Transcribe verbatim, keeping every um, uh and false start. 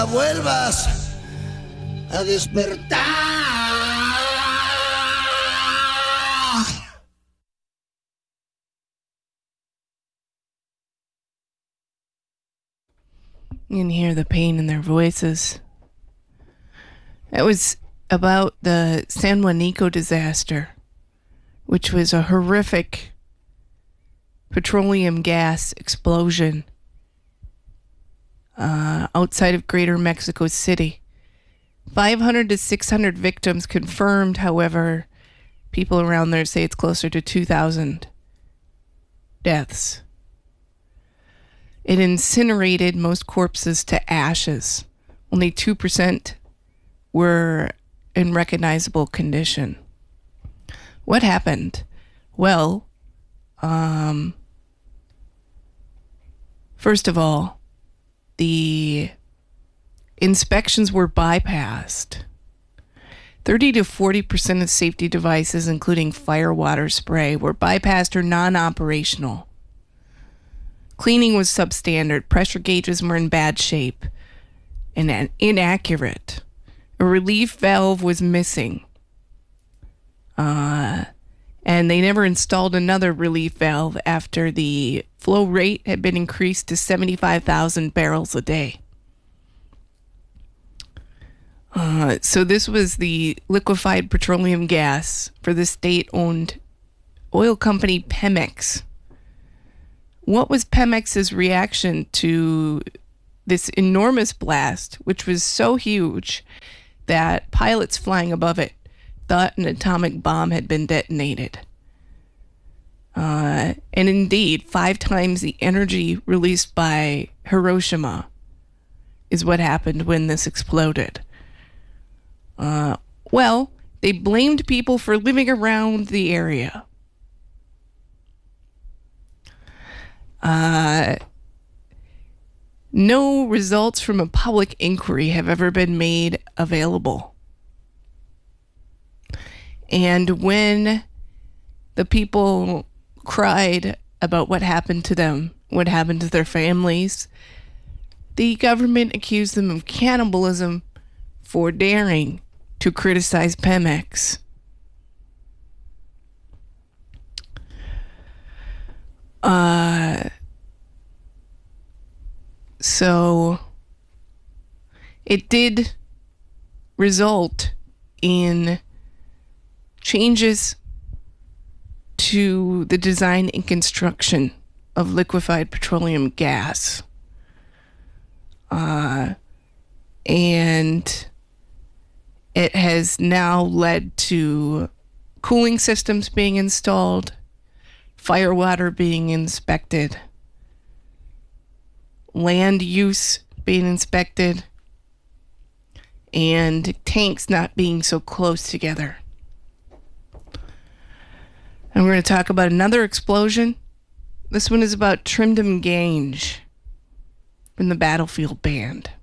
Vuelvas a despertar. You can hear the pain in their voices. It was about the San Juanico disaster, which was a horrific petroleum gas explosion uh, outside of Greater Mexico City. five hundred to six hundred victims confirmed. However, people around there say it's closer to two thousand deaths. It incinerated most corpses to ashes. Only two percent were in recognizable condition. What happened? Well, um, first of all, the inspections were bypassed. thirty to forty percent of safety devices, including fire water spray, were bypassed or non-operational. Cleaning was substandard. Pressure gauges were in bad shape and inaccurate. A relief valve was missing. Uh, and they never installed another relief valve after the flow rate had been increased to seventy-five thousand barrels a day. Uh, so this was the liquefied petroleum gas for the state-owned oil company Pemex. What was Pemex's reaction to this enormous blast, which was so huge that pilots flying above it thought an atomic bomb had been detonated? Uh, and indeed, five times the energy released by Hiroshima is what happened when this exploded. Uh, well, they blamed people for living around the area. Uh, no results from a public inquiry have ever been made available. And when the people cried about what happened to them, what happened to their families, the government accused them of cannibalism for daring to criticize Pemex. Uh, so it did result in changes to the design and construction of liquefied petroleum gas. Uh, and it has now led to cooling systems being installed, fire water being inspected, land use being inspected, and tanks not being so close together. And we're going to talk about another explosion. This one is about Trimdam Gange from the Battlefield Band.